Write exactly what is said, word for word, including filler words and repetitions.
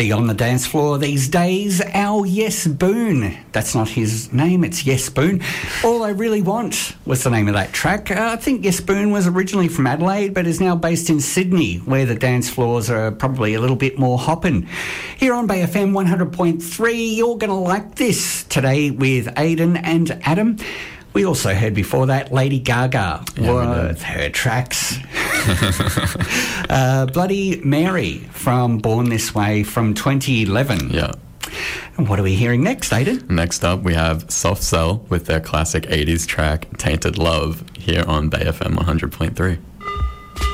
Be on the dance floor these days, our Yes Boone. That's not his name, it's Yes Boone. All I Really Want was the name of that track. Uh, I think Yes Boone was originally from Adelaide, but is now based in Sydney, where the dance floors are probably a little bit more hopping. Here on Bay F M one hundred point three, you're going to like this today with Aidan and Adam. We also heard before that Lady Gaga yeah, with her tracks. uh, Bloody Mary from Born This Way from twenty eleven. Yeah. And what are we hearing next, Aidan? Next up, we have Soft Cell with their classic eighties track Tainted Love here on Bay F M one hundred point three.